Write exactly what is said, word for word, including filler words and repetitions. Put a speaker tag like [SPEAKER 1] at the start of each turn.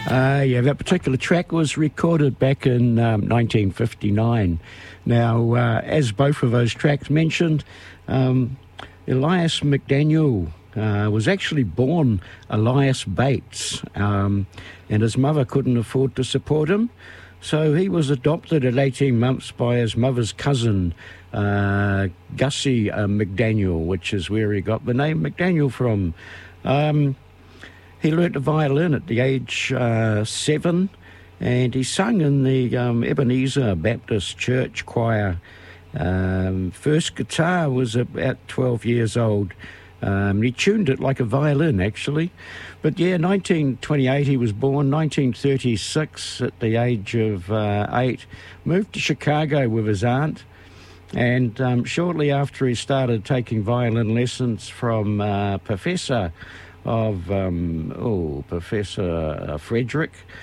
[SPEAKER 1] Uh, yeah, that particular track was recorded back in um, nineteen fifty-nine. Now, uh, as both of those tracks mentioned, um, Elias McDaniel uh, was actually born Elias Bates, um, and his mother couldn't afford to support him, so he was adopted at eighteen months by his mother's cousin, uh, Gussie uh, McDaniel, which is where he got the name McDaniel from. Um, He learnt the violin at the age uh, seven, and he sung in the um, Ebenezer Baptist Church choir. Um, first guitar was about twelve years old. Um, he tuned it like a violin, actually. But yeah, nineteen twenty-eight he was born, nineteen thirty-six at the age of uh, eight, moved to Chicago with his aunt, and um, shortly after he started taking violin lessons from uh, Professor of, um, oh, Professor Frederick,